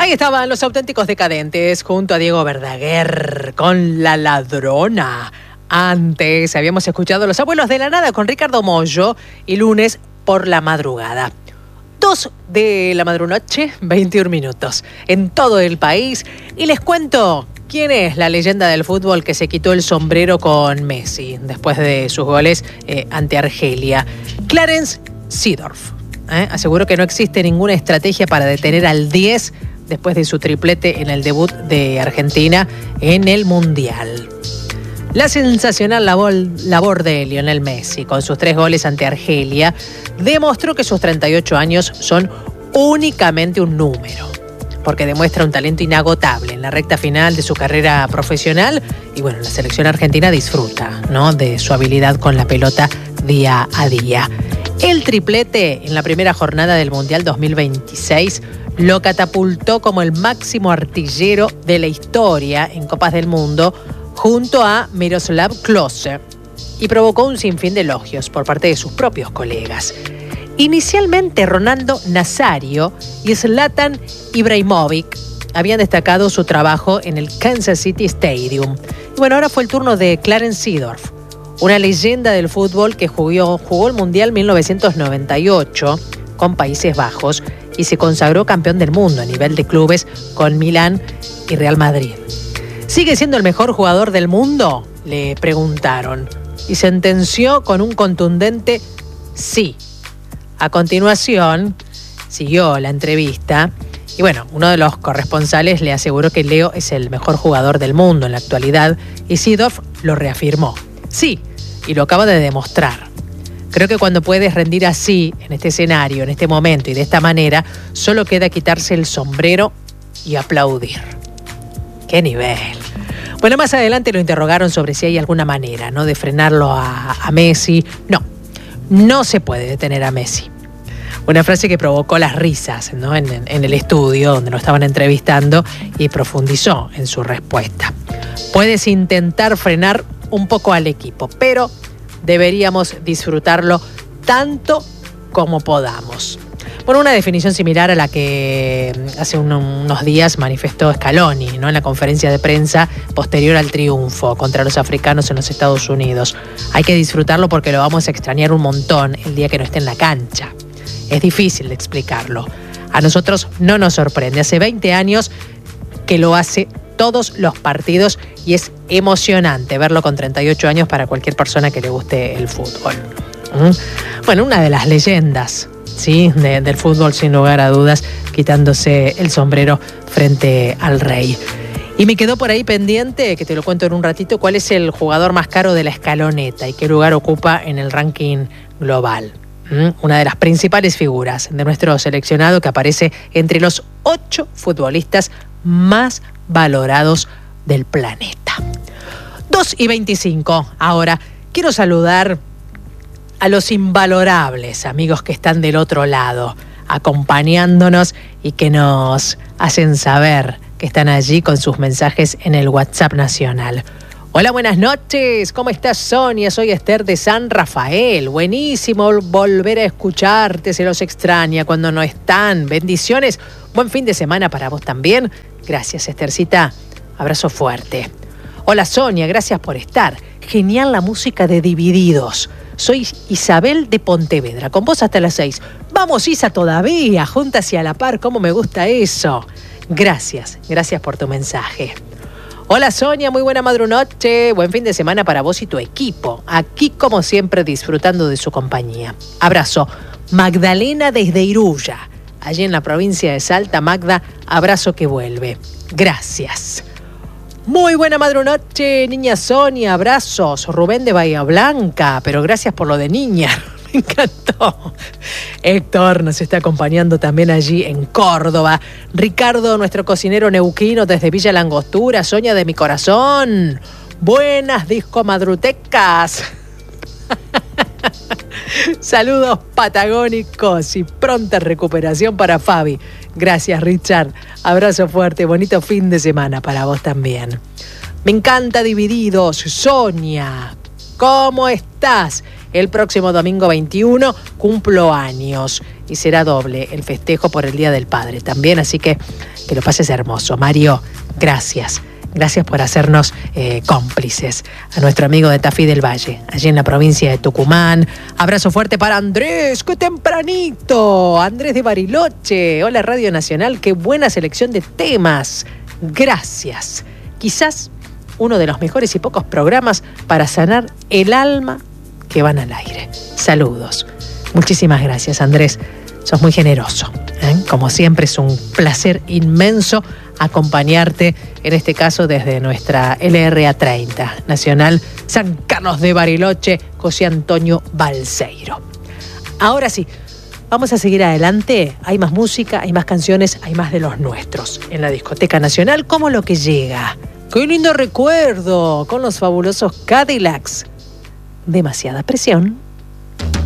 Ahí estaban los auténticos decadentes junto a Diego Verdaguer con La Ladrona. Antes habíamos escuchado Los Abuelos de la Nada con Ricardo Mollo y Lunes por la Madrugada. 2 de la madrunoche, 21 minutos en todo el país. Y les cuento quién es la leyenda del fútbol que se quitó el sombrero con Messi después de sus goles ante Argelia. Clarence Seedorf. Aseguró que no existe ninguna estrategia para detener al 10 después de su triplete en el debut de Argentina en el Mundial. La sensacional labor de Lionel Messi con sus 3 goles ante Argelia demostró que sus 38 años son únicamente un número, porque demuestra un talento inagotable en la recta final de su carrera profesional y bueno, la selección argentina disfruta, ¿no?, de su habilidad con la pelota día a día. El triplete en la primera jornada del Mundial 2026 lo catapultó como el máximo artillero de la historia en Copas del Mundo junto a Miroslav Klose y provocó un sinfín de elogios por parte de sus propios colegas. Inicialmente Ronaldo Nazario y Zlatan Ibrahimovic habían destacado su trabajo en el Kansas City Stadium. Y bueno, ahora fue el turno de Clarence Seedorf, una leyenda del fútbol que jugó el Mundial 1998 con Países Bajos y se consagró campeón del mundo a nivel de clubes con Milán y Real Madrid. ¿Sigue siendo el mejor jugador del mundo?, le preguntaron, y sentenció con un contundente sí. A continuación, siguió la entrevista y bueno, uno de los corresponsales le aseguró que Leo es el mejor jugador del mundo en la actualidad y Seedorf lo reafirmó. Sí, y lo acaba de demostrar. Creo que cuando puedes rendir así, en este escenario, en este momento y de esta manera, solo queda quitarse el sombrero y aplaudir. ¡Qué nivel! Bueno, más adelante lo interrogaron sobre si hay alguna manera, ¿no?, de frenarlo a Messi. No se puede detener a Messi. Una frase que provocó las risas, ¿no?, en el estudio donde lo estaban entrevistando y profundizó en su respuesta. Puedes intentar frenar un poco al equipo, pero deberíamos disfrutarlo tanto como podamos. Bueno, una definición similar a la que hace unos días manifestó Scaloni, ¿no?, en la conferencia de prensa posterior al triunfo contra los africanos en los Estados Unidos. Hay que disfrutarlo porque lo vamos a extrañar un montón el día que no esté en la cancha. Es difícil de explicarlo. A nosotros no nos sorprende. Hace 20 años que lo hace todos los partidos y es emocionante verlo con 38 años para cualquier persona que le guste el fútbol. Bueno, una de las leyendas, ¿sí?, del fútbol, sin lugar a dudas, quitándose el sombrero frente al rey. Y me quedó por ahí pendiente, que te lo cuento en un ratito, cuál es el jugador más caro de la escaloneta y qué lugar ocupa en el ranking global. Una de las principales figuras de nuestro seleccionado que aparece entre los 8 futbolistas más valorados del planeta. 2:25. Ahora quiero saludar a los invalorables amigos que están del otro lado, acompañándonos y que nos hacen saber que están allí con sus mensajes en el WhatsApp nacional. Hola, buenas noches. ¿Cómo estás, Sonia? Soy Esther de San Rafael. Buenísimo volver a escucharte. Se los extraña cuando no están. Bendiciones. Buen fin de semana para vos también. Gracias, Esthercita. Abrazo fuerte. Hola, Sonia. Gracias por estar. Genial la música de Divididos. Soy Isabel de Pontevedra. Con vos hasta las 6. Vamos, Isa, todavía. Juntas y a la par. ¿Cómo me gusta eso? Gracias. Gracias por tu mensaje. Hola, Sonia, muy buena madrunoche, buen fin de semana para vos y tu equipo. Aquí, como siempre, disfrutando de su compañía. Abrazo. Magdalena desde Iruya, allí en la provincia de Salta. Magda, abrazo que vuelve. Gracias. Muy buena madrunoche, niña Sonia, abrazos. Rubén de Bahía Blanca, pero gracias por lo de niña. Me encantó. Héctor nos está acompañando también allí en Córdoba. Ricardo, nuestro cocinero neuquino desde Villa Langostura. Sonia de mi corazón. Buenas discomadrutecas. Saludos patagónicos y pronta recuperación para Fabi. Gracias, Richard. Abrazo fuerte. Bonito fin de semana para vos también. Me encanta Divididos. Sonia, ¿cómo estás? El próximo domingo 21 cumplo años y será doble el festejo por el Día del Padre también, así que Que lo pases hermoso. Mario, gracias. Gracias por hacernos cómplices. A nuestro amigo de Tafí del Valle, allí en la provincia de Tucumán. Abrazo fuerte para Andrés, ¡qué tempranito! Andrés de Bariloche. Hola Radio Nacional, qué buena selección de temas. Gracias. Quizás uno de los mejores y pocos programas para sanar el alma que van al aire. Saludos. Muchísimas gracias, Andrés. Sos muy generoso. Como siempre, es un placer inmenso acompañarte, en este caso desde nuestra LRA 30, Nacional San Carlos de Bariloche, José Antonio Balseiro. Ahora sí, vamos a seguir adelante. Hay más música, hay más canciones, hay más de los nuestros en la Discoteca Nacional, como lo que llega. ¡Qué lindo recuerdo! Con los fabulosos Cadillacs. Demasiada presión.